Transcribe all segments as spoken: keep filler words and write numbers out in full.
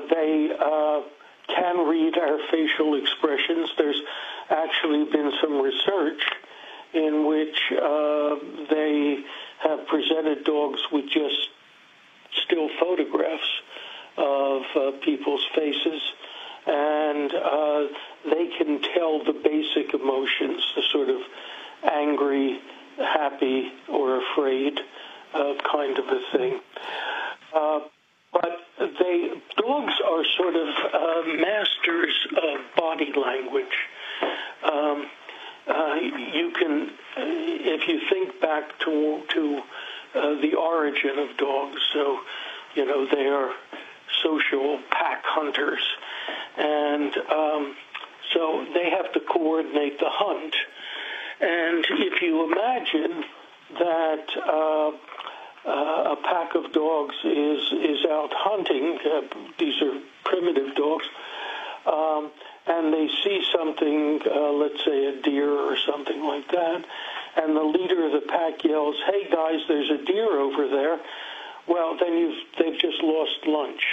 they uh, can read our facial expressions. There's actually been some research in which uh, they have presented dogs with just still photographs of uh, people's faces, and uh, they can tell the basic emotions, the sort of angry, happy, or afraid uh, kind of a thing. Uh, but they dogs are sort of uh, masters of body language. Um, uh, you can, if you think back to to uh, the origin of dogs, so you know they are social pack hunters, and um, so they have to coordinate the hunt. And if you imagine that uh, uh, a pack of dogs is is out hunting, uh, these are primitive dogs, um, and they see something, uh, let's say a deer or something like that, and the leader of the pack yells, "Hey guys, there's a deer over there." Well, then you've they've just lost lunch.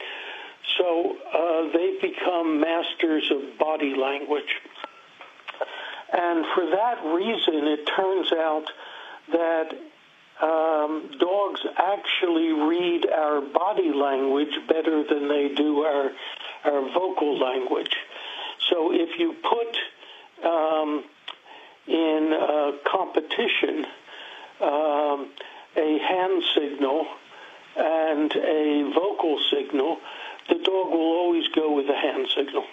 So uh, they've become masters of body language. And for that reason, it turns out that um, dogs actually read our body language better than they do our, our vocal language. So if you put um, in a competition um, a hand signal and a vocal signal, the dog will always go with the hand signal.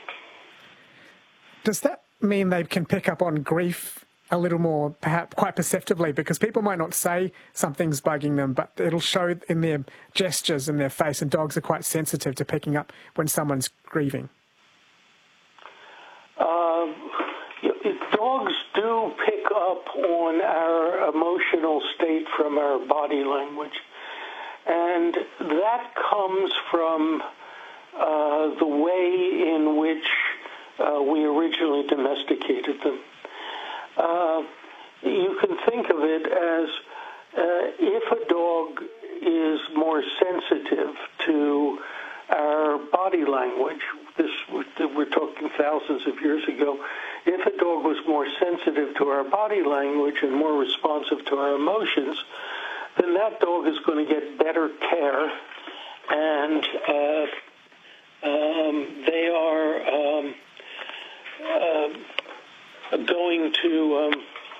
Does that mean they can pick up on grief a little more, perhaps quite perceptively? Because people might not say something's bugging them, but it'll show in their gestures and their face, and dogs are quite sensitive to picking up when someone's grieving. Uh, dogs do pick up on our emotional state from our body language, and that comes from uh, the way in which uh, we originally domesticated them. Uh, you can think of it as uh, if a dog is more sensitive to our body language, this we're talking thousands of years ago, if a dog was more sensitive to our body language and more responsive to our emotions, then that dog is going to get better care, and uh, um, they are um, uh, going to um,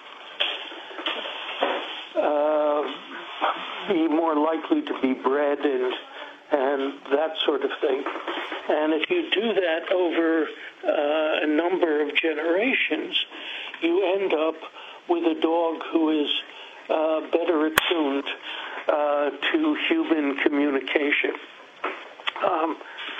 uh, be more likely to be bred and and that sort of thing. And if you do that over uh, a number of generations, you end up with a dog who is uh, better attuned uh, to human communication. Um,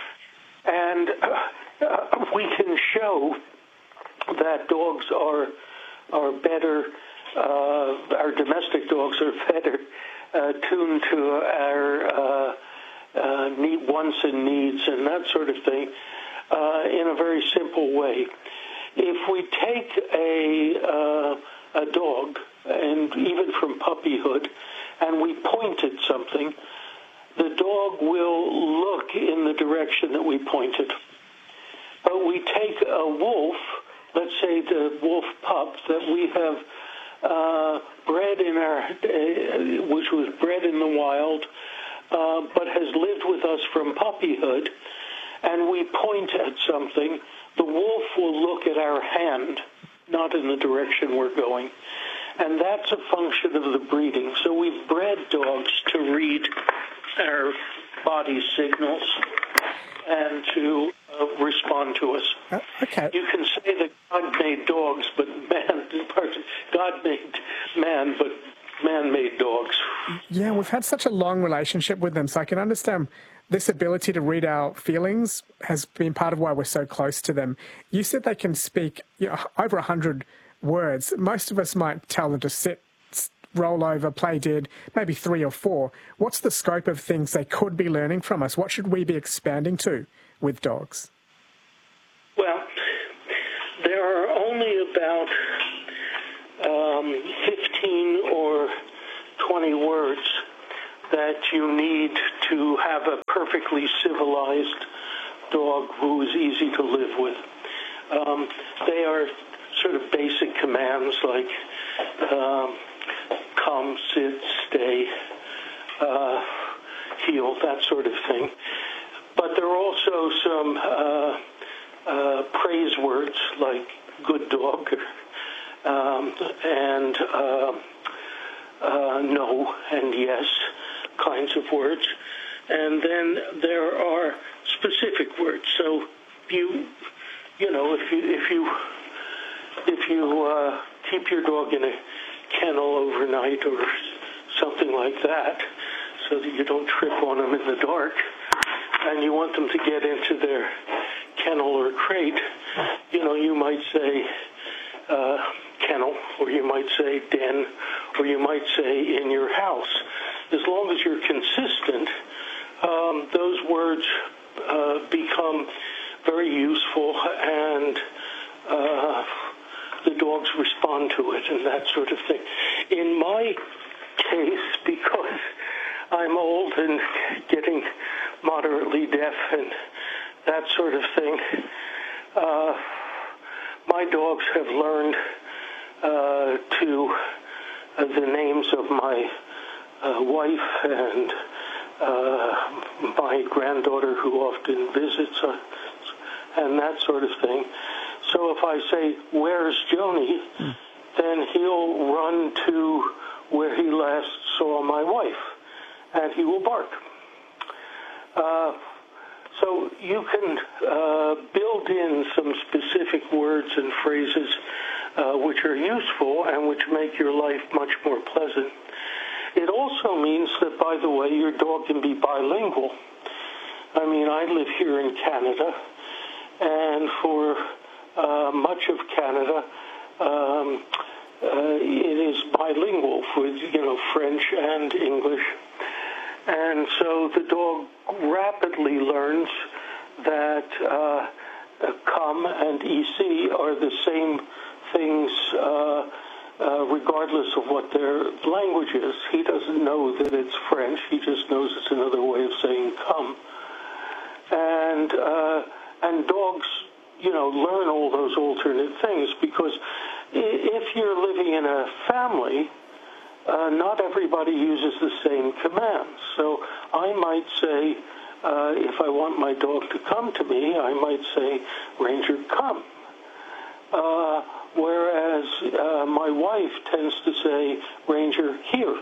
and uh, we can show that dogs are are better, uh, our domestic dogs are better uh, tuned to our uh, uh, need, wants and needs and that sort of thing uh, in a very simple way. If we take a, uh, a dog, and even from puppyhood, and we point at something, the dog will look in the direction that we pointed. But we take a wolf, let's say the wolf pup that we have uh, bred in our, uh, which was bred in the wild, uh, but has lived with us from puppyhood, and we point at something, the wolf will look at our hand, not in the direction we're going. And that's a function of the breeding. So we've bred dogs to read our body signals and to uh, respond to us. Uh, okay. You can say that God made dogs, but man, God made man, but man made dogs. Yeah, we've had such a long relationship with them, so I can understand this ability to read our feelings has been part of why we're so close to them. You said they can speak you know, over a hundred words. Most of us might tell them to sit, roll over, play dead, maybe three or four. What's the scope of things they could be learning from us? What should we be expanding to with dogs? Well, there are only about um, fifteen or twenty words that you need to have a perfectly civilized dog who is easy to live with. Um, they are sort of basic commands like um, come, sit, stay, uh, heel, that sort of thing. But there are also some uh, uh, praise words like good dog um, and uh, uh, no and yes kinds of words. And then there are specific words. So you, you know, if you if you if you uh, keep your dog in a kennel overnight or something like that, so that you don't trip on them in the dark, and you want them to get into their kennel or crate, you know, you might say uh, kennel, or you might say den, or you might say in your house. As long as you're consistent, um, those words uh, become very useful, and uh, the dogs respond to it and that sort of thing. In my case, because I'm old and getting moderately deaf and that sort of thing, uh, my dogs have learned uh, to uh, the names of my uh, wife and uh, my granddaughter who often visits us and that sort of thing. So if I say, "Where's Joni?" Mm. then he'll run to where he last saw my wife, and he will bark. Uh, so you can uh, build in some specific words and phrases uh, which are useful and which make your life much more pleasant. It also means that, by the way, your dog can be bilingual. I mean, I live here in Canada, and for uh, much of Canada, um, uh, it is bilingual with, you know, French and English. And so the dog rapidly learns that uh, come and ec are the same things uh, uh, regardless of what their language is. He doesn't know that it's French. He just knows it's another way of saying come. And uh, and dogs, you know, learn all those alternate things, because if you're living in a family, Uh, not everybody uses the same commands. So I might say, uh, if I want my dog to come to me, I might say, "Ranger, come." Uh, whereas uh, my wife tends to say, "Ranger, here."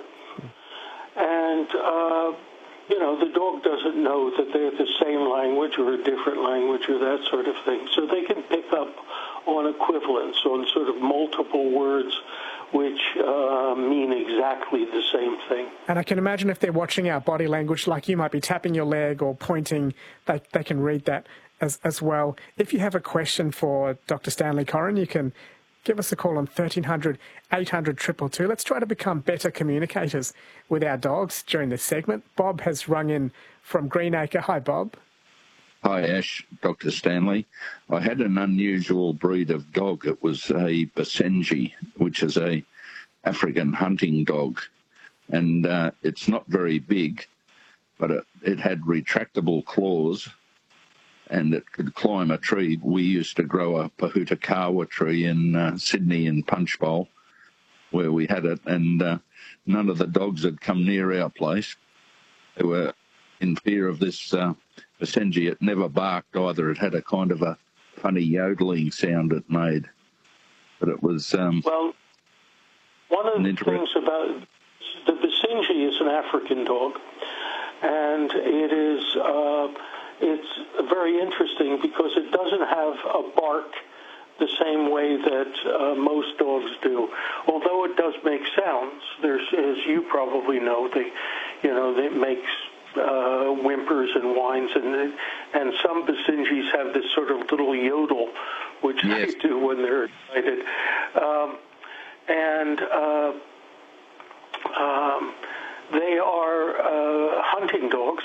And, uh, you know, the dog doesn't know that they're the same language or a different language or that sort of thing. So they can pick up on equivalence, on sort of multiple words which uh, mean exactly the same thing. And I can imagine if they're watching our body language, like you might be tapping your leg or pointing, they, they can read that as, as well. If you have a question for Doctor Stanley Coren, you can give us a call on thirteen hundred, eight hundred, two two two. Let's try to become better communicators with our dogs during this segment. Bob has rung in from Greenacre. Hi, Bob. Hi, Ash, Doctor Stanley. I had an unusual breed of dog. It was a Basenji, which is a African hunting dog. And uh, it's not very big, but it, it had retractable claws and it could climb a tree. We used to grow a Pahutakawa tree in uh, Sydney in Punchbowl, where we had it, and uh, none of the dogs had come near our place. They were in fear of this uh, Basenji. It never barked either. It had a kind of a funny yodeling sound it made. But it was... Um, well, one of the things about the Basenji is an African dog, and it is uh, it's very interesting because it doesn't have a bark the same way that uh, most dogs do. Although it does make sounds, there's, as you probably know, they, you know, it makes uh, whimpers and whines, and and some Basenjis have this sort of little yodel, which yes. they do when they're excited. Um, and uh, um, they are uh, hunting dogs,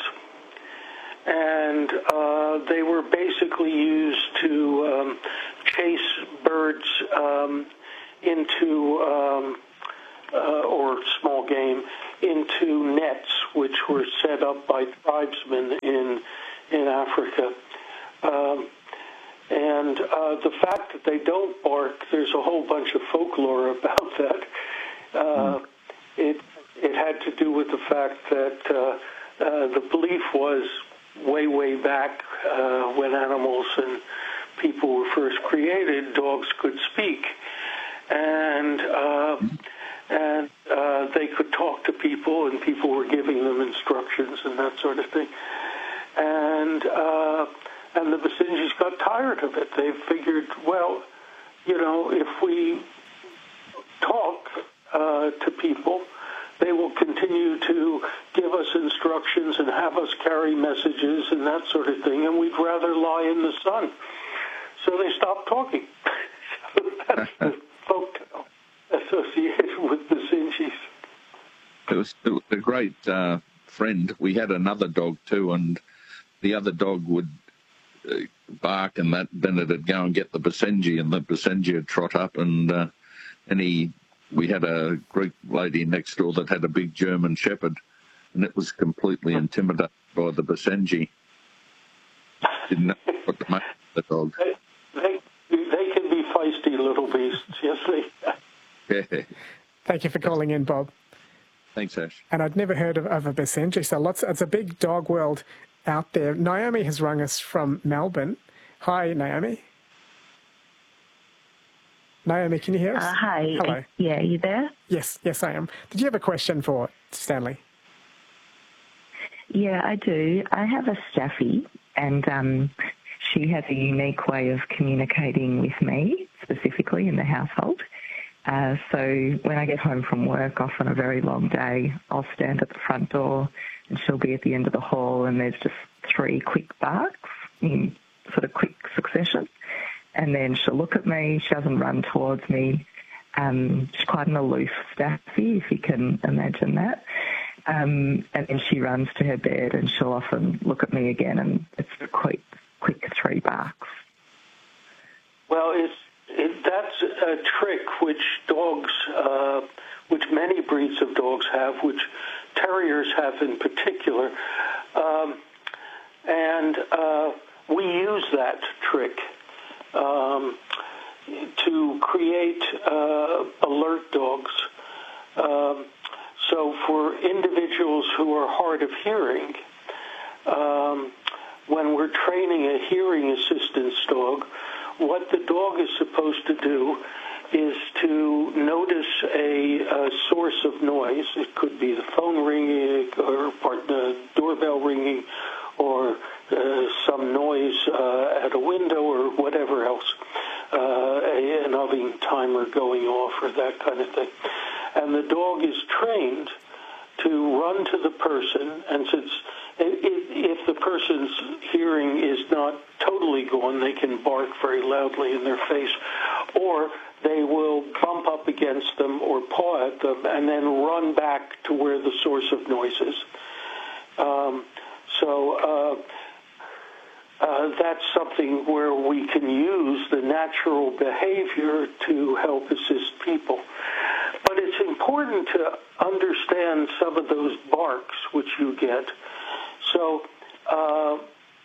and uh, they were basically used to um, chase birds um, into, um, uh, or small game, into nets, which were set up by tribesmen in in Africa. Um, and uh, the fact that they don't bark, there's a whole bunch of folklore about that. Uh, mm. It it had to do with the fact that uh, uh, the belief was way, way back uh, when animals and people were first created, dogs could speak. And uh, and uh, they could talk to people, and people were giving them instructions and that sort of thing. And uh, and the Basenjis got tired of it. They figured, well, you know, if we talk uh, to people, they will continue to give us instructions and have us carry messages and that sort of thing, and we'd rather lie in the sun. So they stopped talking. So that's the folktale associated with the Basenjis. It was, it was a great uh, friend. We had another dog too, and the other dog would uh, bark, and that then it'd go and get the Basenji, and the Basenji would trot up, and uh, and he. We had a Greek lady next door that had a big German Shepherd, and it was completely intimidated by the Basenji. Didn't know what to make of the dog. They, they, they can be feisty little beasts, yes they Yeah. Thank you for calling in, Bob. Thanks, Ash. And I'd never heard of, of a Basenji, so lots. It's a big dog world out there. Naomi has rung us from Melbourne. Hi, Naomi. Naomi, can you hear us? Uh, hi. Hello. Yeah, you there? Yes, yes, I am. Did you have a question for Stanley? Yeah, I do. I have a Staffy, and um, she has a unique way of communicating with me, specifically in the household. Uh, so when I get home from work, often a very long day, I'll stand at the front door, and she'll be at the end of the hall, and there's just three quick barks in sort of quick succession. And then she'll look at me. She doesn't run towards me. Um, she's quite an aloof Staffy, if you can imagine that. Um, and then she runs to her bed, and she'll often look at me again, and it's a quick, quick three barks. Well, it's, it, that's a trick which dogs, uh, which many breeds of dogs have, which terriers have in particular. Um, and uh, we use that trick Um, to create uh, alert dogs. Um, so for individuals who are hard of hearing, um, when we're training a hearing assistance dog, what the dog is supposed to do is to notice a, a source of noise. It could be the phone ringing or the doorbell ringing, or uh, some noise uh, at a window or whatever else, uh, a, an oven timer going off or that kind of thing. And the dog is trained to run to the person, and since if, if the person's hearing is not totally gone, they can bark very loudly in their face, or they will bump up against them or paw at them and then run back to where the source of noise is. Um, So uh, uh, that's something where we can use the natural behavior to help assist people. But it's important to understand some of those barks which you get. So uh,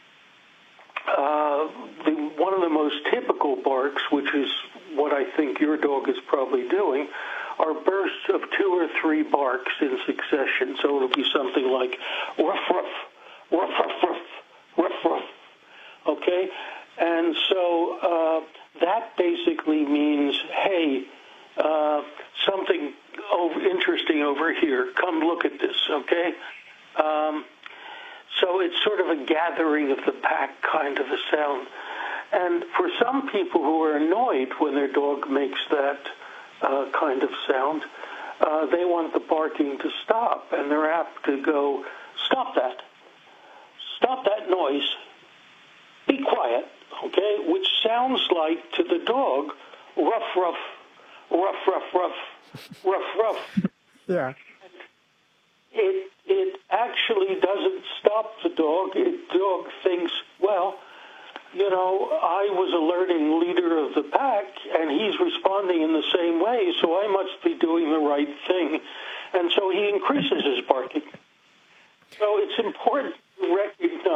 uh, the, one of the most typical barks, which is what I think your dog is probably doing, are bursts of two or three barks in succession. So it'll be something like ruff, ruff, ruff, ruff, ruff, ruff, ruff, okay? And so uh, that basically means, hey, uh, something over, interesting over here. Come look at this, okay? Um, so it's sort of a gathering of the pack kind of a sound. And for some people who are annoyed when their dog makes that uh, kind of sound, uh, they want the barking to stop, and they're apt to go, stop that. Stop that noise. Be quiet, okay? Which sounds like to the dog, ruff, ruff, ruff, ruff, ruff, ruff, ruff. Yeah. It it actually doesn't stop the dog. The dog thinks, well, you know, I was a learning leader of the pack, and he's responding in the same way, so I must be doing the right thing. And so he increases his barking. So it's important to recognize